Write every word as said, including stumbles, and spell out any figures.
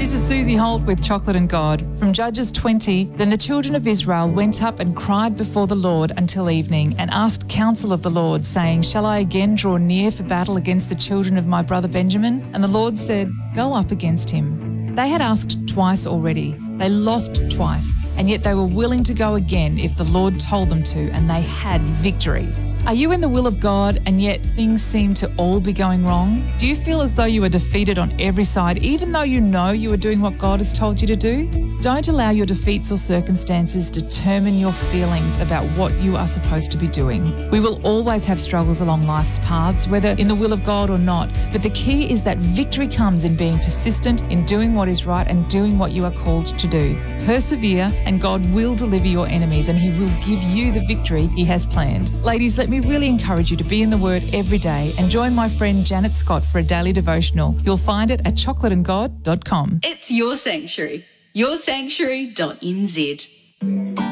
This is Susie Holt with Chocolate and God. From Judges twenty, then the children of Israel went up and cried before the Lord until evening and asked counsel of the Lord, saying, Shall I again draw near for battle against the children of my brother Benjamin? And the Lord said, Go up against him. They had asked twice already. They lost twice, and yet they were willing to go again if the Lord told them to, and they had victory. Are you in the will of God and yet things seem to all be going wrong? Do you feel as though you are defeated on every side, even though you know you are doing what God has told you to do? Don't allow your defeats or circumstances determine your feelings about what you are supposed to be doing. We will always have struggles along life's paths, whether in the will of God or not, but the key is that victory comes in being persistent in doing what is right and doing what you are called to do. Persevere, and God will deliver your enemies, and He will give you the victory He has planned. Ladies, let me really encourage you to be in the Word every day and join my friend Janet Scott for a daily devotional. You'll find it at chocolate and god dot com. It's your sanctuary. your sanctuary dot n z.